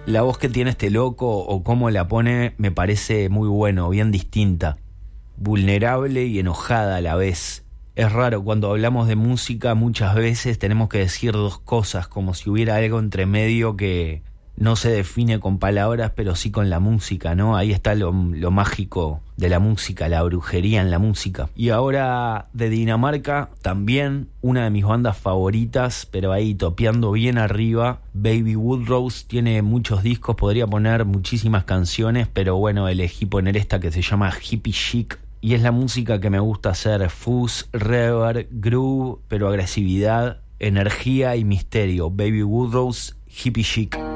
La voz que tiene este loco o cómo la pone me parece muy bueno, bien distinta, vulnerable y enojada a la vez. Es raro, cuando hablamos de música muchas veces tenemos que decir dos cosas, como si hubiera algo entre medio que no se define con palabras, pero sí con la música, ¿no? Ahí está lo mágico de la música, la brujería en la música. Y ahora de Dinamarca, también una de mis bandas favoritas, pero ahí topeando bien arriba, Baby Woodrose. Tiene muchos discos, podría poner muchísimas canciones, pero bueno, elegí poner esta que se llama Hippie Chic. Y es la música que me gusta hacer, fuzz, reverb, groove, pero agresividad, energía y misterio. Baby Woodrose, Hippie Chic.